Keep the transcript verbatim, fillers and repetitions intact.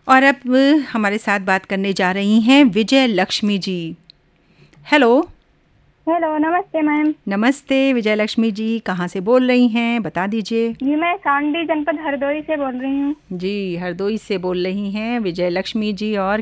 और अब हमारे साथ बात करने जा रही हैं विजय लक्ष्मी जी। हेलो। हेलो, नमस्ते मैम। नमस्ते विजय लक्ष्मी जी, कहाँ से बोल रही हैं, बता दीजिए। जी, मैं कांडी जनपद हरदोई से बोल रही हूँ। जी, हरदोई से बोल रही हैं विजय लक्ष्मी जी। और